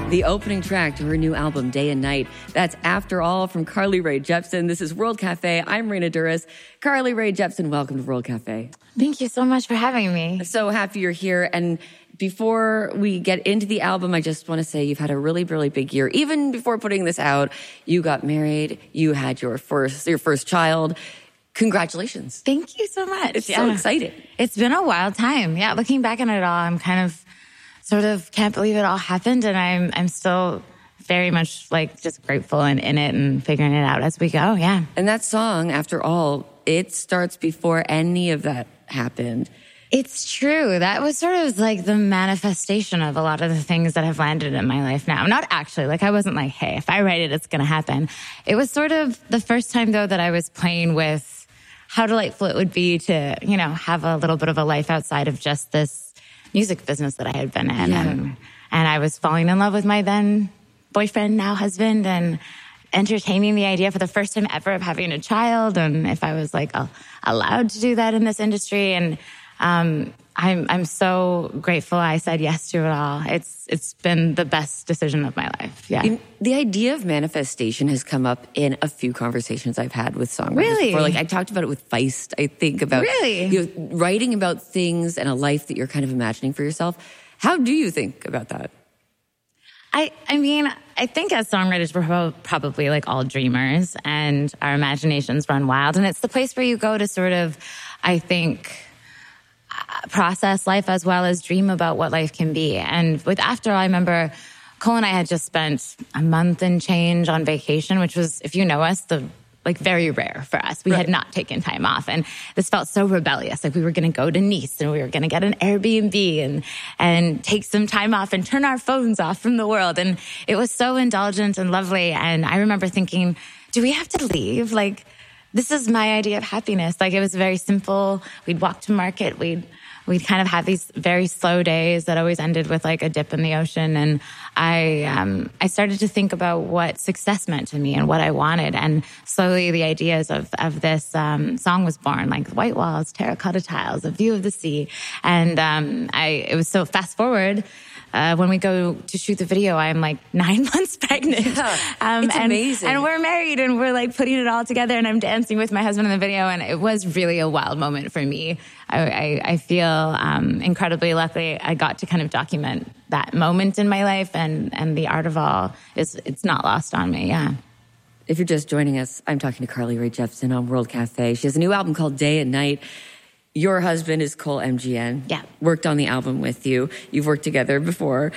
The opening track to her new album, Day and Night. That's After All from Carly Rae Jepsen. This is World Cafe. I'm Raina Douris. Carly Rae Jepsen, welcome to World Cafe. Thank you so much for having me. So happy you're here. And before we get into the album, I just want to say you've had a really, really big year. Even before putting this out, you got married. You had your first child. Congratulations. Thank you so much. It's so exciting. It's been a wild time. Yeah, looking back on it all, I'm kind of sort of can't believe it all happened, and I'm still very much like just grateful and in it and figuring it out as we go. Yeah. And that song, After All, it starts before any of that happened. It's true. That was sort of like the manifestation of a lot of the things that have landed in my life now. Not actually, like I wasn't like, hey, if I write it, it's going to happen. It was sort of the first time though that I was playing with how delightful it would be to, you know, have a little bit of a life outside of just this music business that I had been in. Yeah. And I was falling in love with my then boyfriend, now husband, and entertaining the idea for the first time ever of having a child. And if I was like allowed to do that in this industry. And I'm so grateful I said yes to it all. It's been the best decision of my life. Yeah. The idea of manifestation has come up in a few conversations I've had with songwriters Really? before. Like I talked about it with Feist. I think about Really? Writing about things and a life that you're kind of imagining for yourself. How do you think about that? I mean, I think as songwriters, we're probably like all dreamers and our imaginations run wild. And it's the place where you go to sort of, I think, process life as well as dream about what life can be. And with After All, I remember Cole and I had just spent a month and change on vacation, which was, if you know us, very rare for us. We had not taken time off. And this felt so rebellious. Like we were going to go to Nice and we were going to get an Airbnb and take some time off and turn our phones off from the world. And it was so indulgent and lovely. And I remember thinking, do we have to leave? Like, this is my idea of happiness. Like it was very simple. We'd walk to market. We'd kind of have these very slow days that always ended with like a dip in the ocean. And I started to think about what success meant to me and what I wanted. And slowly the ideas of this song was born, like white walls, terracotta tiles, a view of the sea. And it was so fast forward. When we go to shoot the video, I'm like 9 months pregnant. Yeah, it's amazing. And we're married and we're like putting it all together and I'm dancing with my husband in the video. And it was really a wild moment for me. I feel incredibly lucky I got to kind of document that moment in my life and the art of all it's not lost on me. Yeah. If you're just joining us, I'm talking to Carly Rae Jepsen on World Cafe. She has a new album called Day and Night. Your husband is Cole MGN. Yeah. Worked on the album with you. You've worked together before.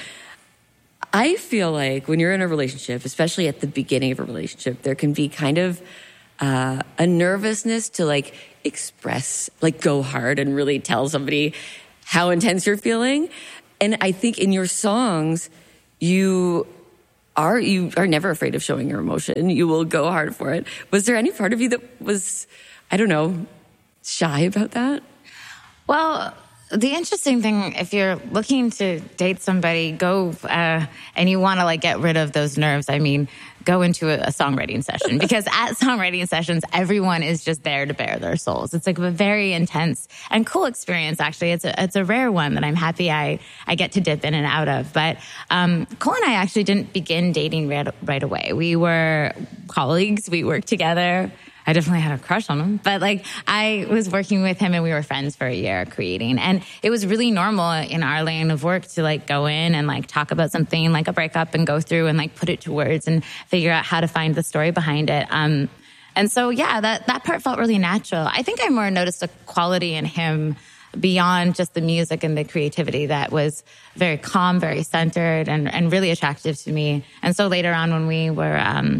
I feel like when you're in a relationship, especially at the beginning of a relationship, there can be kind of a nervousness to like express, like go hard and really tell somebody how intense you're feeling. And I think in your songs, you are never afraid of showing your emotion. You will go hard for it. Was there any part of you that was, I don't know, shy about that? Well, the interesting thing, if you're looking to date somebody, go and you want to like get rid of those nerves, I mean, go into a songwriting session because at songwriting sessions, everyone is just there to bare their souls. It's like a very intense and cool experience, actually. It's a rare one that I'm happy I get to dip in and out of. But Cole and I actually didn't begin dating right away. We were colleagues. We worked together. I definitely had a crush on him, but like I was working with him and we were friends for a year creating. And it was really normal in our lane of work to like go in and like talk about something like a breakup and go through and like put it to words and figure out how to find the story behind it. And so, yeah, that part felt really natural. I think I more noticed a quality in him beyond just the music and the creativity that was very calm, very centered and really attractive to me. And so later on when we were,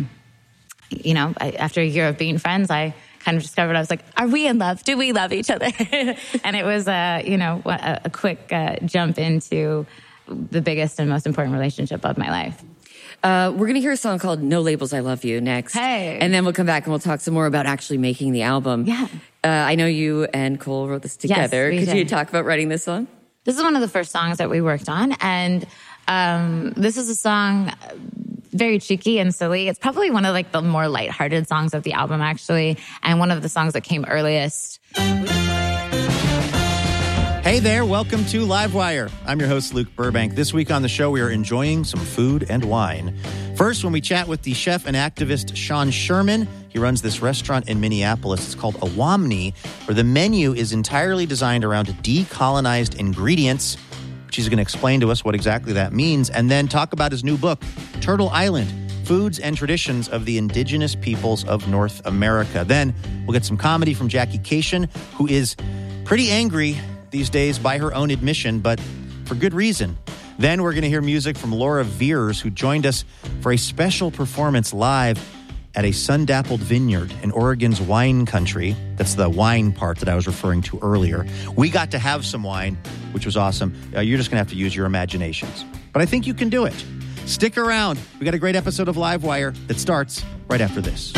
after a year of being friends, I kind of discovered, I was like, are we in love? Do we love each other? And it was, a quick jump into the biggest and most important relationship of my life. We're going to hear a song called No Labels, I Love You next. Hey. And then we'll come back and we'll talk some more about actually making the album. Yeah. I know you and Cole wrote this together. Yes, Could you talk about writing this song? This is one of the first songs that we worked on. And this is a song very cheeky and silly. It's probably one of like the more lighthearted songs of the album, actually. And one of the songs that came earliest. Hey, Hey there, welcome to Livewire. I'm your host, Luke Burbank. This week on the show, we are enjoying some food and wine. First, when we chat with the chef and activist Sean Sherman, he runs this restaurant in Minneapolis. It's called Awamni, where the menu is entirely designed around decolonized ingredients. She's going to explain to us what exactly that means, and then talk about his new book, Turtle Island, Foods and Traditions of the Indigenous Peoples of North America. Then we'll get some comedy from Jackie Cation, who is pretty angry these days by her own admission, but for good reason. Then we're going to hear music from Laura Veers, who joined us for a special performance live at a sun-dappled vineyard in Oregon's wine country. That's the wine part that I was referring to earlier. We got to have some wine, which was awesome. You're just going to have to use your imaginations. But I think you can do it. Stick around. We got a great episode of Livewire that starts right after this.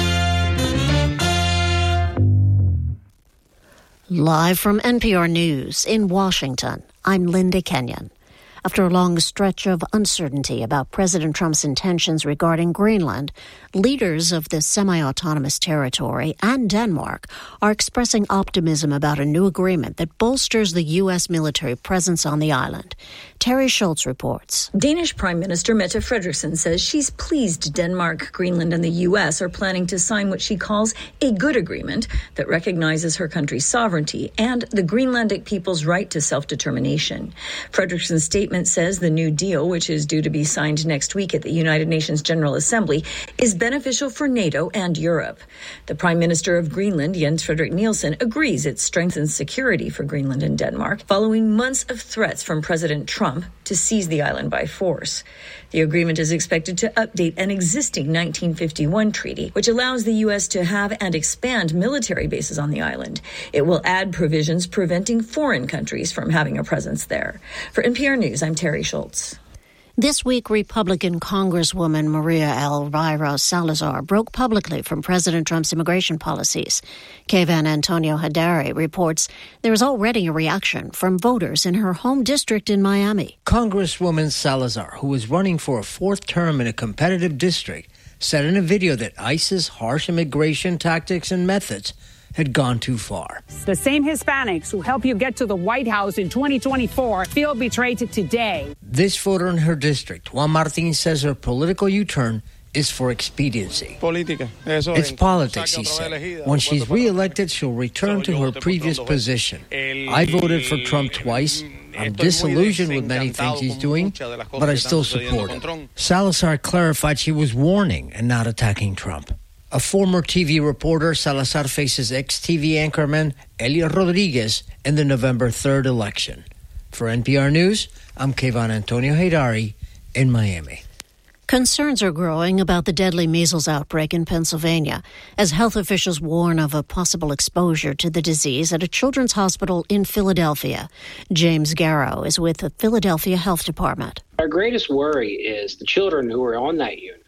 Live from NPR News in Washington, I'm Linda Kenyon. After a long stretch of uncertainty about President Trump's intentions regarding Greenland, leaders of the semi-autonomous territory and Denmark are expressing optimism about a new agreement that bolsters the U.S. military presence on the island. Terry Schultz reports. Danish Prime Minister Mette Frederiksen says she's pleased Denmark, Greenland, and the U.S. are planning to sign what she calls a good agreement that recognizes her country's sovereignty and the Greenlandic people's right to self-determination. Frederiksen's statement says the new deal, which is due to be signed next week at the United Nations General Assembly, is beneficial for NATO and Europe. The Prime Minister of Greenland, Jens Frederik Nielsen, agrees it strengthens security for Greenland and Denmark following months of threats from President Trump to seize the island by force. The agreement is expected to update an existing 1951 treaty, which allows the U.S. to have and expand military bases on the island. It will add provisions preventing foreign countries from having a presence there. For NPR News, I'm Terry Schultz. This week, Republican Congresswoman Maria Elvira Salazar broke publicly from President Trump's immigration policies. Kayvan Antonio Hadari reports there is already a reaction from voters in her home district in Miami. Congresswoman Salazar, who is running for a fourth term in a competitive district, said in a video that ICE's harsh immigration tactics and methods had gone too far. The same Hispanics who helped you get to the White House in 2024 feel betrayed today. This voter in her district, Juan Martin, says her political U-turn is for expediency. It's politics, he said. When she's re-elected, she'll return to her previous position. I voted for Trump twice. I'm disillusioned with many things he's doing, but I still support him. Salazar clarified she was warning and not attacking Trump. A former TV reporter, Salazar faces ex-TV anchorman Elio Rodriguez in the November 3rd election. For NPR News, I'm Kayvan Antonio Hadari in Miami. Concerns are growing about the deadly measles outbreak in Pennsylvania as health officials warn of a possible exposure to the disease at a children's hospital in Philadelphia. James Garrow is with the Philadelphia Health Department. Our greatest worry is the children who are on that unit.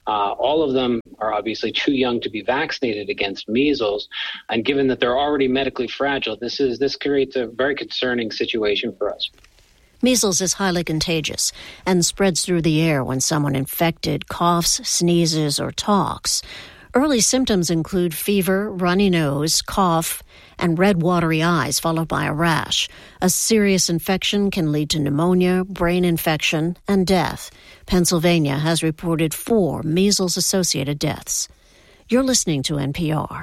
All of them are obviously too young to be vaccinated against measles. And given that they're already medically fragile, this creates a very concerning situation for us. Measles is highly contagious and spreads through the air when someone infected coughs, sneezes, or talks. Early symptoms include fever, runny nose, cough, and red watery eyes followed by a rash. A serious infection can lead to pneumonia, brain infection, and death. Pennsylvania has reported 4 measles-associated deaths. You're listening to NPR.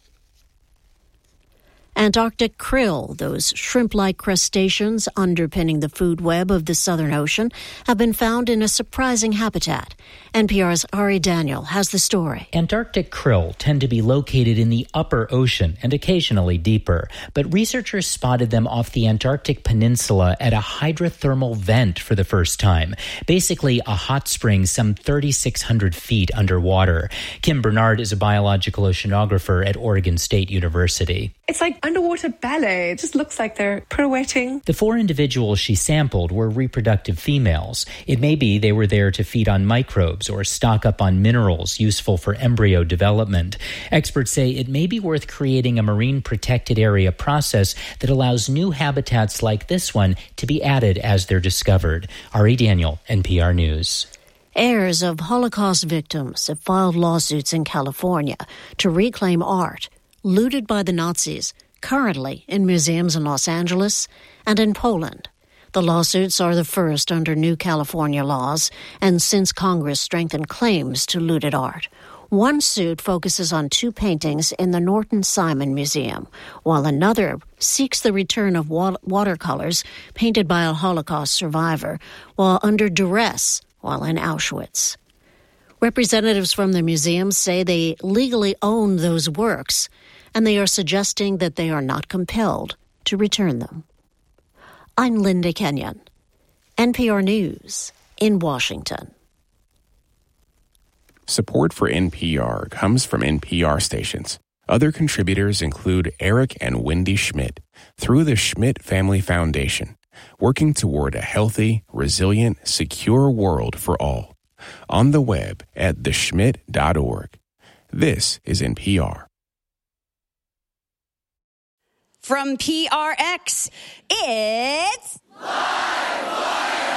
Antarctic krill, those shrimp-like crustaceans underpinning the food web of the Southern Ocean, have been found in a surprising habitat. NPR's Ari Daniel has the story. Antarctic krill tend to be located in the upper ocean and occasionally deeper, but researchers spotted them off the Antarctic Peninsula at a hydrothermal vent for the first time, basically a hot spring some 3,600 feet underwater. Kim Bernard is a biological oceanographer at Oregon State University. It's like underwater ballet. It just looks like they're pirouetting. The 4 individuals she sampled were reproductive females. It may be they were there to feed on microbes or stock up on minerals useful for embryo development. Experts say it may be worth creating a marine protected area process that allows new habitats like this one to be added as they're discovered. Ari Daniel, NPR News. Heirs of Holocaust victims have filed lawsuits in California to reclaim art looted by the Nazis, currently in museums in Los Angeles and in Poland. The lawsuits are the first under new California laws, and since Congress strengthened claims to looted art. One suit focuses on 2 paintings in the Norton Simon Museum, while another seeks the return of watercolors painted by a Holocaust survivor while under duress while in Auschwitz. Representatives from the museums say they legally own those works, and they are suggesting that they are not compelled to return them. I'm Linda Kenyon, NPR News in Washington. Support for NPR comes from NPR stations. Other contributors include Eric and Wendy Schmidt through the Schmidt Family Foundation, working toward a healthy, resilient, secure world for all. On the web at theschmidt.org. This is NPR. From PRX, it's LiveWire!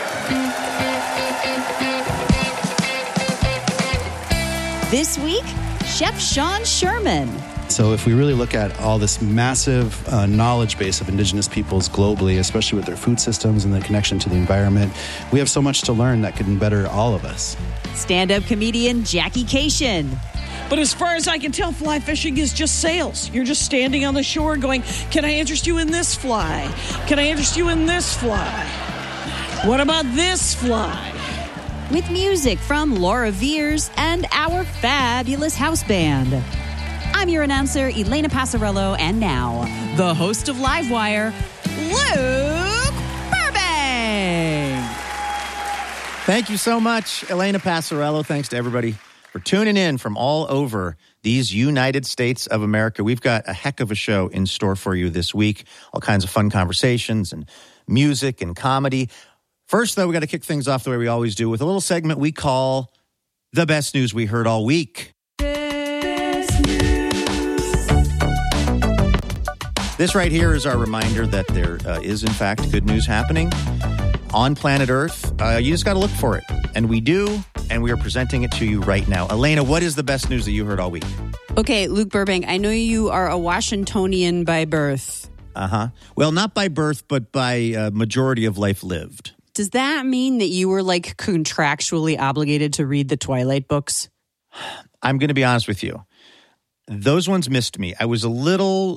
This week, Chef Sean Sherman. So if we really look at all this massive knowledge base of indigenous peoples globally, especially with their food systems and the connection to the environment, we have so much to learn that could better all of us. Stand-up comedian Jackie Cation. But as far as I can tell, fly fishing is just sales. You're just standing on the shore going, can I interest you in this fly? Can I interest you in this fly? What about this fly? With music from Laura Veers and our fabulous house band. I'm your announcer, Elena Passarello, and now, the host of Livewire, Luke Burbank. Thank you so much, Elena Passarello. Thanks to everybody for tuning in from all over these United States of America. We've got a heck of a show in store for you this week. All kinds of fun conversations and music and comedy. First, though, we got to kick things off the way we always do with a little segment we call The Best News We Heard All Week. This right here is our reminder that there is, in fact, good news happening on planet Earth. You just got to look for it. And we do, and we are presenting it to you right now. Elena, what is the best news that you heard all week? Okay, Luke Burbank, I know you are a Washingtonian by birth. Uh-huh. Well, not by birth, but by majority of life lived. Does that mean that you were, like, contractually obligated to read the Twilight books? I'm going to be honest with you. Those ones missed me. I was a little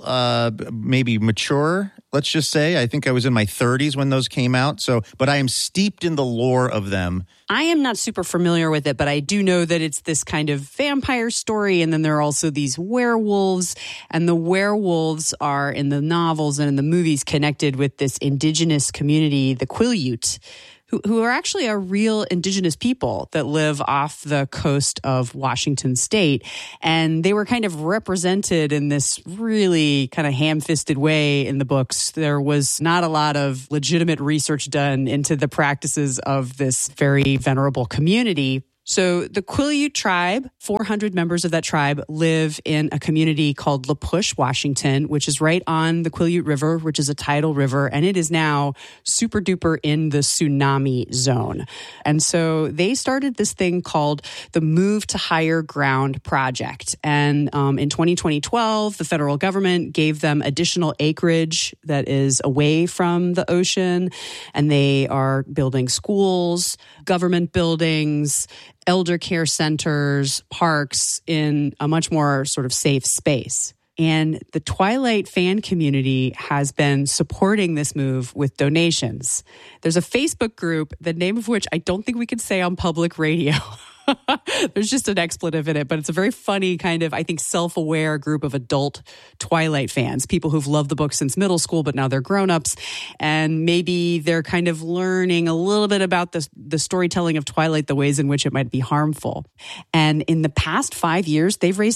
maybe mature, let's just say. I think I was in my 30s when those came out. But I am steeped in the lore of them. I am not super familiar with it, but I do know that it's this kind of vampire story. And then there are also these werewolves. And the werewolves are in the novels and in the movies connected with this indigenous community, the Quileute, who are actually a real indigenous people that live off the coast of Washington state. And they were kind of represented in this really kind of ham-fisted way in the books. There was not a lot of legitimate research done into the practices of this very venerable community. So the Quileute tribe, 400 members of that tribe live in a community called La Push, Washington, which is right on the Quileute River, which is a tidal river, and it is now super duper in the tsunami zone. And so they started this thing called the Move to Higher Ground Project. And in 2012, the federal government gave them additional acreage that is away from the ocean, and they are building schools, government buildings, elder care centers, parks in a much more sort of safe space. And the Twilight fan community has been supporting this move with donations. There's a Facebook group, the name of which I don't think we can say on public radio. There's just an expletive in it, but it's a very funny kind of, I think, self-aware group of adult Twilight fans, people who've loved the book since middle school, but now they're grown-ups, and maybe they're kind of learning a little bit about the storytelling of Twilight, the ways in which it might be harmful. And in the past 5 years, they've raised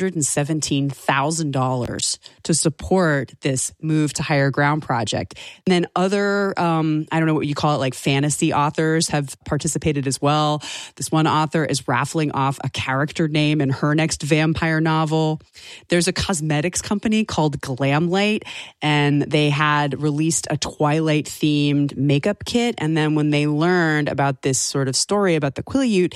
$117,000 to support this Move to Higher Ground project. And then other, I don't know what you call it, like fantasy authors have participated as well. This one author is raffling off a character name in her next vampire novel. There's a cosmetics company called Glamlight, and they had released a Twilight-themed makeup kit. And then when they learned about this sort of story about the Quileute,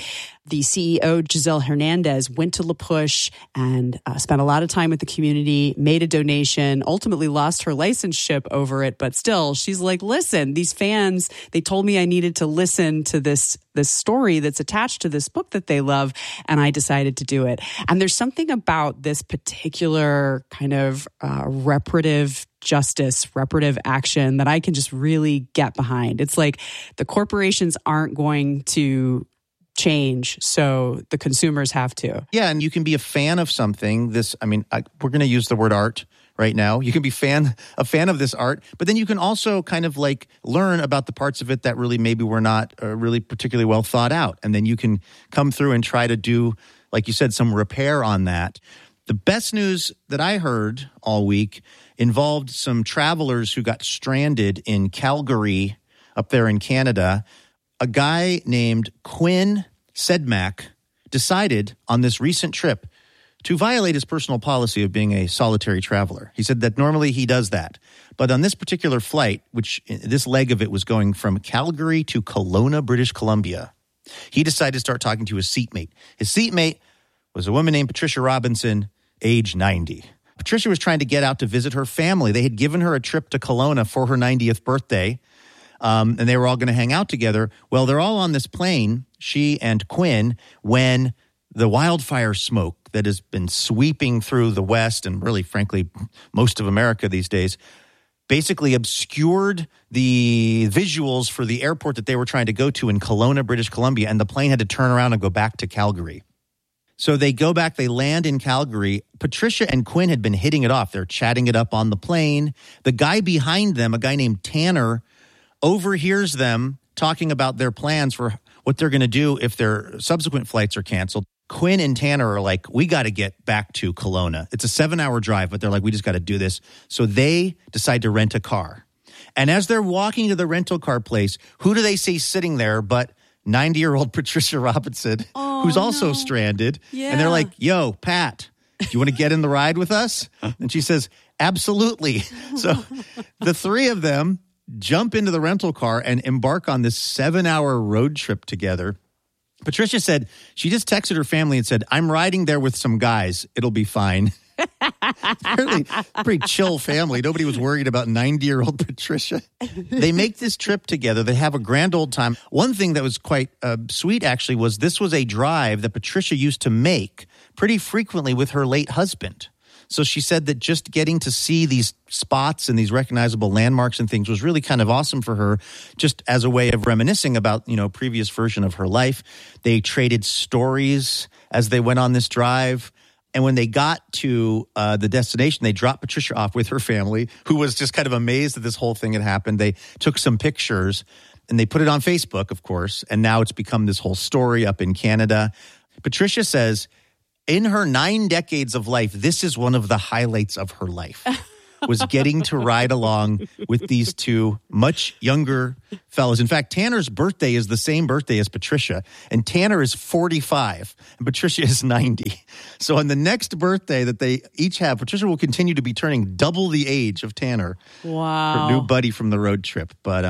The CEO, Giselle Hernandez, went to La Push and spent a lot of time with the community, made a donation, ultimately lost her licenseship over it. But still, she's like, listen, these fans, they told me I needed to listen to this story that's attached to this book that they love, and I decided to do it. And there's something about this particular kind of reparative justice, reparative action that I can just really get behind. It's like the corporations aren't going to change, so the consumers have to. Yeah, and you can be a fan of something. We're going to use the word art right now. You can be a fan of this art, but then you can also kind of like learn about the parts of it that really maybe were not really particularly well thought out. And then you can come through and try to do, like you said, some repair on that. The best news that I heard all week involved some travelers who got stranded in Calgary up there in Canada. A guy named Quinn Sedmak decided on this recent trip to violate his personal policy of being a solitary traveler. He said that normally he does that. But on this particular flight, which this leg of it was going from Calgary to Kelowna, British Columbia, he decided to start talking to his seatmate. His seatmate was a woman named Patricia Robinson, age 90. Patricia was trying to get out to visit her family. They had given her a trip to Kelowna for her 90th birthday, and they were all going to hang out together. Well, they're all on this plane, she and Quinn, when the wildfire smoke that has been sweeping through the West and really, frankly, most of America these days basically obscured the visuals for the airport that they were trying to go to in Kelowna, British Columbia, and the plane had to turn around and go back to Calgary. So they go back, they land in Calgary. Patricia and Quinn had been hitting it off. They're chatting it up on the plane. The guy behind them, a guy named Tanner, overhears them talking about their plans for what they're going to do if their subsequent flights are canceled. Quinn and Tanner are like, we got to get back to Kelowna. It's a 7-hour drive, but they're like, we just got to do this. So they decide to rent a car. And as they're walking to the rental car place, who do they see sitting there but 90-year-old Patricia Robinson, who's also stranded. Yeah. And they're like, yo, Pat, do you want to get in the ride with us? And she says, absolutely. So the three of them jump into the rental car and embark on this 7-hour road trip together. Patricia said she just texted her family and said, I'm riding there with some guys. It'll be fine. Apparently, pretty chill family. Nobody was worried about 90-year-old Patricia. They make this trip together. They have a grand old time. One thing that was quite sweet, actually, was this was a drive that Patricia used to make pretty frequently with her late husband. So she said that just getting to see these spots and these recognizable landmarks and things was really kind of awesome for her, just as a way of reminiscing about, previous version of her life. They traded stories as they went on this drive. And when they got to the destination, they dropped Patricia off with her family, who was just kind of amazed that this whole thing had happened. They took some pictures and they put it on Facebook, of course. And now it's become this whole story up in Canada. Patricia says, in her 9 decades of life, this is one of the highlights of her life, was getting to ride along with these two much younger fellas. In fact, Tanner's birthday is the same birthday as Patricia, and Tanner is 45, and Patricia is 90. So on the next birthday that they each have, Patricia will continue to be turning double the age of Tanner. Wow. Her new buddy from the road trip. But,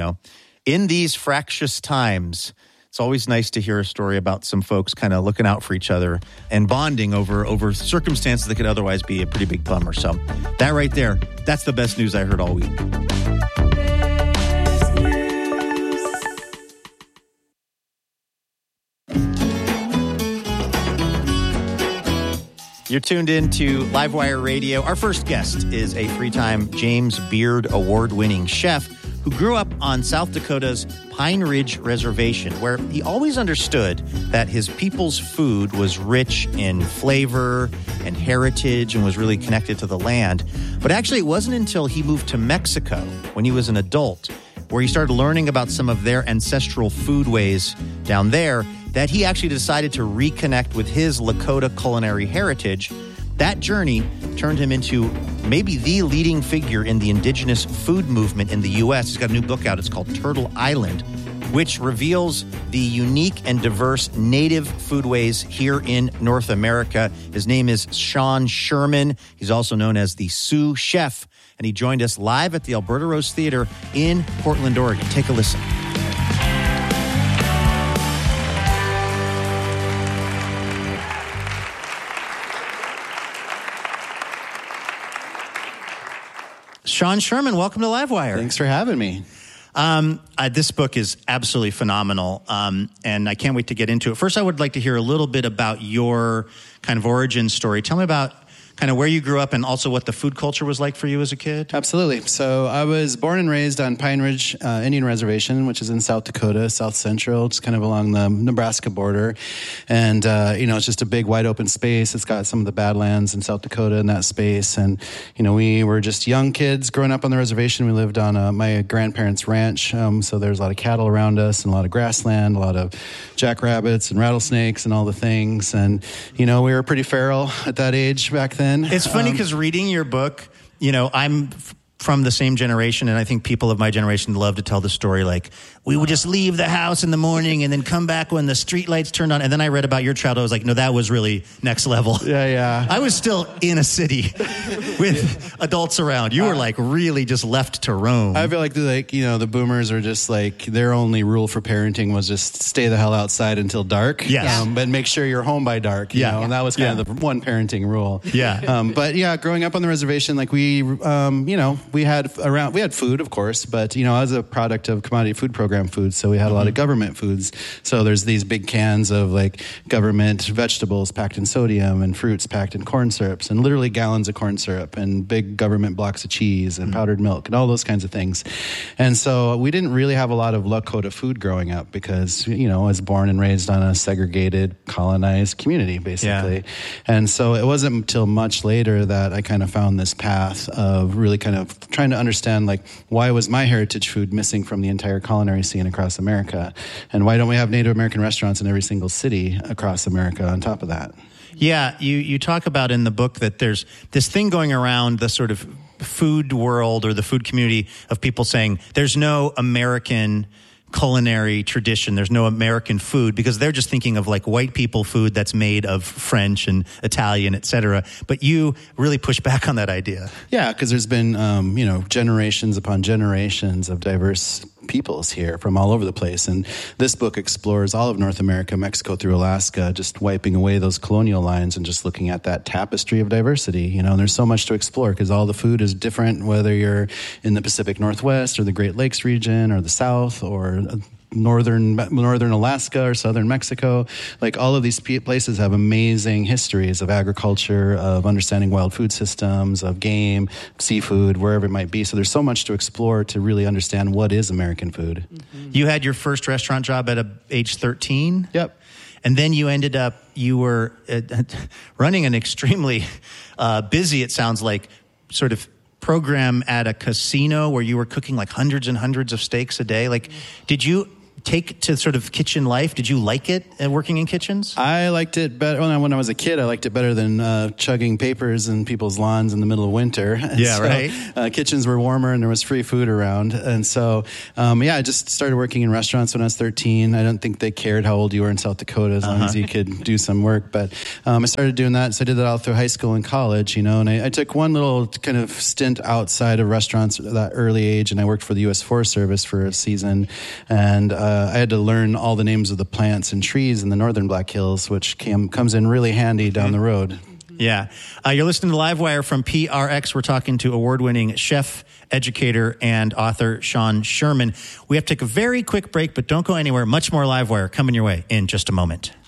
in these fractious times, it's always nice to hear a story about some folks kind of looking out for each other and bonding over circumstances that could otherwise be a pretty big bummer. So that right there, that's the best news I heard all week. You're tuned in to Livewire Radio. Our first guest is a three-time James Beard Award-winning chef who grew up on South Dakota's Pine Ridge Reservation, where he always understood that his people's food was rich in flavor and heritage and was really connected to the land. But actually, it wasn't until he moved to Mexico when he was an adult, where he started learning about some of their ancestral foodways down there, that he actually decided to reconnect with his Lakota culinary heritage. That journey turned him into maybe the leading figure in the indigenous food movement in the U.S. He's got a new book out. It's called Turtle Island, which reveals the unique and diverse native foodways here in North America. His name is Sean Sherman. He's also known as the Sioux Chef, and he joined us live at the Alberta Rose Theater in Portland, Oregon. Take a listen. Sean Sherman, welcome to Livewire. Thanks for having me. This book is absolutely phenomenal, and I can't wait to get into it. First, I would like to hear a little bit about your kind of origin story. Tell me about kind of where you grew up and also what the food culture was like for you as a kid. Absolutely. So I was born and raised on Pine Ridge Indian Reservation, which is in South Dakota, South Central, just kind of along the Nebraska border. And, it's just a big wide open space. It's got some of the Badlands in South Dakota in that space. And, we were just young kids growing up on the reservation. We lived on my grandparents' ranch. So there's a lot of cattle around us and a lot of grassland, a lot of jackrabbits and rattlesnakes and all the things. And, we were pretty feral at that age back then. It's funny because reading your book, I'm from the same generation, and I think people of my generation love to tell the story like, we would just leave the house in the morning and then come back when the street lights turned on. And then I read about your childhood. I was like, no, that was really next level. Yeah. I was still in a city with adults around. You were like really just left to roam. I feel like the boomers are just like, their only rule for parenting was just stay the hell outside until dark. Yes. But make sure you're home by dark. You know? And that was kind of the one parenting rule. Yeah. But yeah, growing up on the reservation, like we had food, of course, but I was a product of commodity food program foods, so we had a lot of government foods. So there's these big cans of like government vegetables packed in sodium and fruits packed in corn syrups and literally gallons of corn syrup and big government blocks of cheese and powdered milk and all those kinds of things. And so we didn't really have a lot of Lakota food growing up because, I was born and raised on a segregated, colonized community, basically. Yeah. And so it wasn't until much later that I kind of found this path of really kind of trying to understand, like, why was my heritage food missing from the entire culinary scene across America? And why don't we have Native American restaurants in every single city across America on top of that? Yeah, you talk about in the book that there's this thing going around the sort of food world or the food community of people saying there's no American culinary tradition. There's no American food because they're just thinking of like white people food that's made of French and Italian, et cetera. But you really push back on that idea. Yeah, because there's been, generations upon generations of diverse peoples here from all over the place. And this book explores all of North America, Mexico through Alaska, just wiping away those colonial lines and just looking at that tapestry of diversity. And there's so much to explore because all the food is different, whether you're in the Pacific Northwest or the Great Lakes region or the South or northern Alaska or southern Mexico. Like all of these places have amazing histories of agriculture, of understanding wild food systems, of game, seafood, wherever it might be. So there's so much to explore to really understand what is American food. Mm-hmm. You had your first restaurant job at age 13? Yep. And then you were running an extremely busy, it sounds like, sort of program at a casino where you were cooking like hundreds and hundreds of steaks a day. Like, did you take to sort of kitchen life? Did you like it, working in kitchens? I liked it better. When I was a kid, I liked it better than chugging papers in people's lawns in the middle of winter. And right. Kitchens were warmer and there was free food around. And so, I just started working in restaurants when I was 13. I don't think they cared how old you were in South Dakota as long as you could do some work. But I started doing that. So I did that all through high school and college, and I took one little kind of stint outside of restaurants at that early age, and I worked for the U.S. Forest Service for a season. And I had to learn all the names of the plants and trees in the northern Black Hills, which comes in really handy down the road. Yeah. You're listening to Livewire from PRX. We're talking to award-winning chef, educator, and author Sean Sherman. We have to take a very quick break, but don't go anywhere. Much more Livewire coming your way in just a moment.